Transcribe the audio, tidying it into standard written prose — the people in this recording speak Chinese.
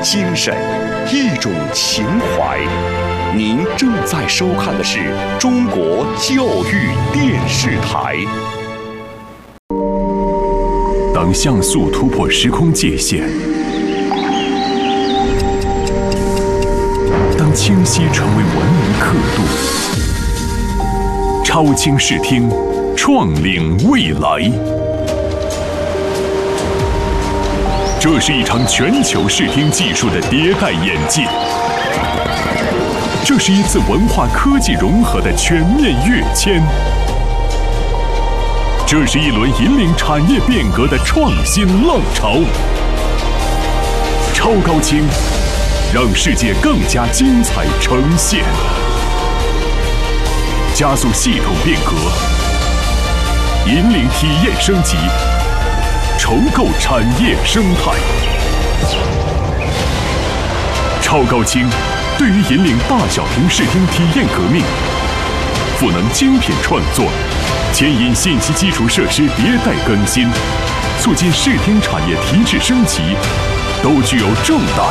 精神，一种情怀。您正在收看的是中国教育电视台。 当像素突破时空界限，当清晰成为文明刻度，超清视听，创领未来。这是一场全球视听技术的迭代演进，这是一次文化科技融合的全面跃迁，这是一轮引领产业变革的创新浪潮。超高清，让世界更加精彩呈现，加速系统变革，引领体验升级，重构产业生态。超高清对于引领大小屏视听体验革命，赋能精品创作，牵引信息基础设施迭代更新，促进视听产业提质升级，都具有重大